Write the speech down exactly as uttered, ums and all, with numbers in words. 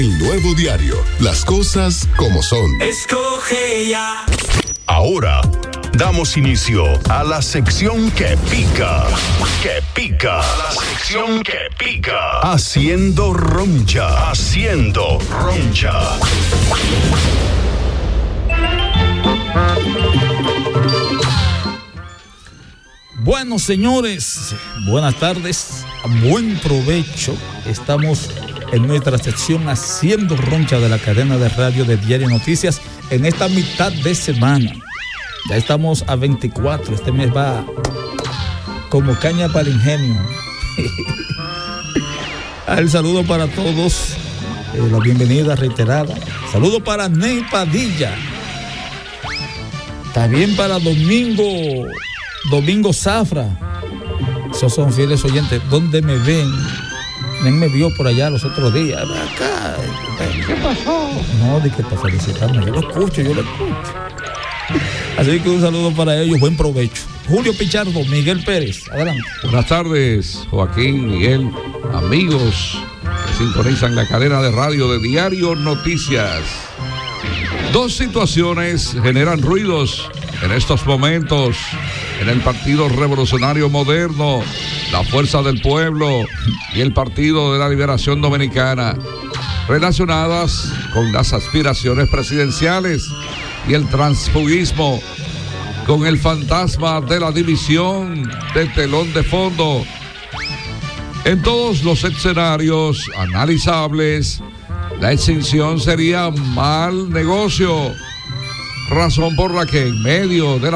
El Nuevo Diario, las cosas como son. Escoge ya. Ahora damos inicio a la sección que pica, que pica, la sección que pica, haciendo roncha, haciendo roncha. Bueno, señores, buenas tardes, buen provecho. Estamos en nuestra sección Haciendo Roncha de la cadena de radio de Diario Noticias en esta mitad de semana. Ya estamos a veinticuatro, este mes va como caña para el ingenio. El saludo para todos, eh, la bienvenida reiterada. Saludo para Ney Padilla. También para Domingo, Domingo Zafra. Esos son fieles oyentes. ¿Dónde me ven? Ney me vio por allá los otros días. Acá. ¿Qué pasó? No, de que para felicitarme. Yo lo escucho, yo lo escucho. Así que un saludo para ellos, buen provecho. Julio Pichardo, Miguel Pérez, adelante. Buenas tardes, Joaquín, Miguel, amigos que sintonizan la cadena de radio de Diario Noticias. Dos situaciones generan ruidos en estos momentos en el Partido Revolucionario Moderno, la Fuerza del Pueblo y el Partido de la Liberación Dominicana, relacionadas con las aspiraciones presidenciales y el transfugismo, con el fantasma de la división de telón de fondo. En todos los escenarios analizables, la extinción sería mal negocio, razón por la que en medio de la